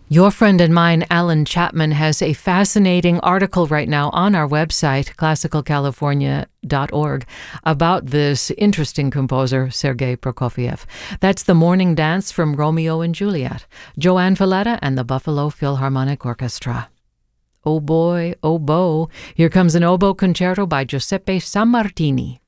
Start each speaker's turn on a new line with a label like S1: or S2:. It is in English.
S1: Your friend and mine, Alan Chapman, has a fascinating article right now on our website, classicalcalifornia.org, about this interesting composer, Sergei Prokofiev. That's The Morning Dance from Romeo and Juliet, Joanne Valletta and the Buffalo Philharmonic Orchestra. Oh boy, oh bow, here comes an oboe concerto by Giuseppe Sammartini.